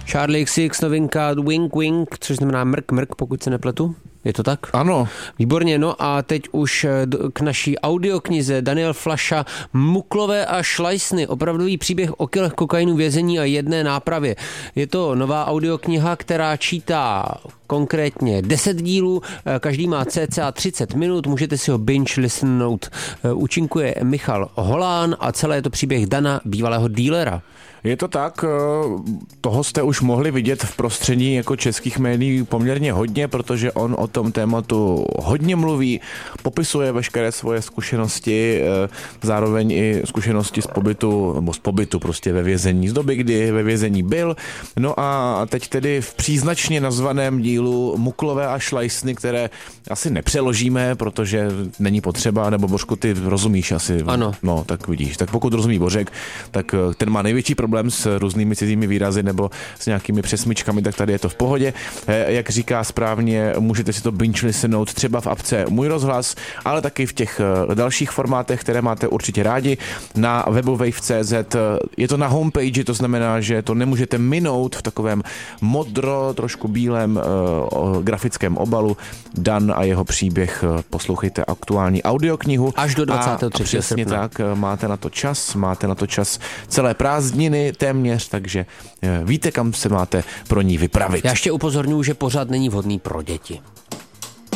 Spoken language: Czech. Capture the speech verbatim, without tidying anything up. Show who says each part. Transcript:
Speaker 1: Charlie X C X novinka Wink Wink, což znamená mrk mrk, pokud se nepletu. Je to tak?
Speaker 2: Ano.
Speaker 1: Výborně, no a teď už k naší audioknize Daniel Flaša Muklové a šlajsny, opravdový příběh o kilech kokainu, vězení a jedné nápravě. Je to nová audiokniha, která čítá konkrétně deset dílů, každý má cca třicet minut, můžete si ho binge listenout. Účinkuje Michal Holán a celé je to příběh Dana, bývalého dílera.
Speaker 2: Je to tak, toho jste už mohli vidět v prostředí jako českých médií poměrně hodně, protože on o tom tématu hodně mluví, popisuje veškeré svoje zkušenosti, zároveň i zkušenosti z pobytu, nebo z pobytu prostě ve vězení, z doby, kdy ve vězení byl. No a teď tedy v příznačně nazvaném dílu Muklové a šlajsny, které asi nepřeložíme, protože není potřeba, nebo Božku, ty rozumíš asi.
Speaker 1: Ano.
Speaker 2: No, tak vidíš. Tak pokud rozumí Bořek, tak ten má největší problém s různými cizími výrazy nebo s nějakými přesmičkami, tak tady je to v pohodě. Jak říká správně, můžete si to binge listenout třeba v apce Můj rozhlas, ale taky v těch dalších formátech, které máte určitě rádi, na webovej tečka cé zet. Je to na homepage, to znamená, že to nemůžete minout v takovém modro, trošku bílém uh, grafickém obalu. Dan a jeho příběh, poslouchejte aktuální audioknihu.
Speaker 1: Až do dvacátého třetího
Speaker 2: A přesně
Speaker 1: srpna.
Speaker 2: tak, máte na to čas, máte na to čas celé prázdniny téměř, takže víte, kam se máte pro ní vypravit.
Speaker 1: Já ještě upozorňuji, že pořád není vhodný pro děti.